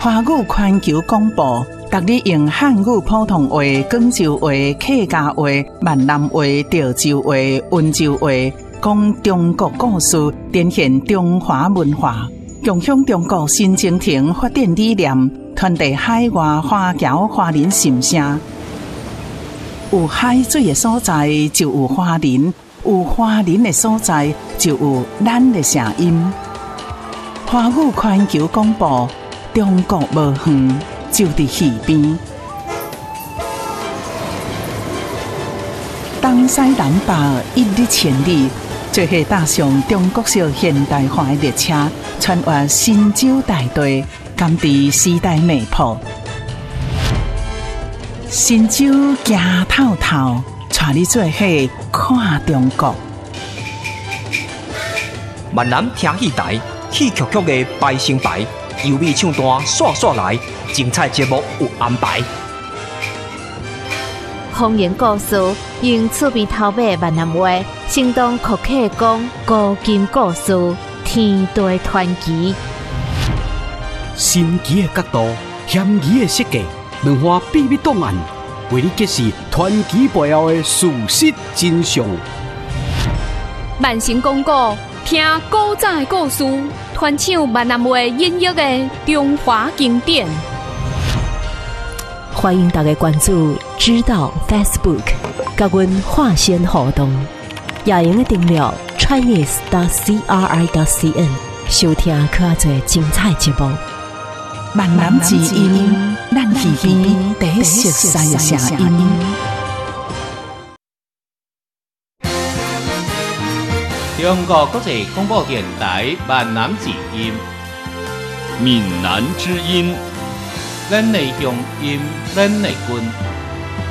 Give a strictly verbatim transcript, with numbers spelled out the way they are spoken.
华语环球广播，逐日用汉语普通话、广州话、客家话、闽南话、潮州话、温州话，讲中国故事，展现中华文化，共享中国新征程发展理念，传递海外华侨华人心声。有海水的所在，就有华人；有华人的所在，就有咱的声音。华语环球广播，中国无远，就伫耳边。东西南北一日千里，做伙踏上中国式现代化的列车，穿越神州大地，甘伫时代脉搏。神州行透透，带你做伙看中国。 闽南听戏台，戏曲曲的排成排，优美唱段刷刷来，精彩节目有安排。 方言故事用厝边头尾闽南话，生动可客讲古今故事，天地传奇。 神奇的角度，险疑的设计，文化秘密档案，为你揭示传奇背后的事实真相。 万成讲古，听古早的故事，传唱闽南话音乐的中华经典。 欢迎大家关注知道 Facebook， 甲阮化线互动，也用个订阅 Chinese 的 C R I 的 C N， 收听较侪精彩节目。 闽南之音，咱耳边第一熟悉的声音。 中国国际广播电台闽南之音， 闽南之音。 咱的乡音，咱的根。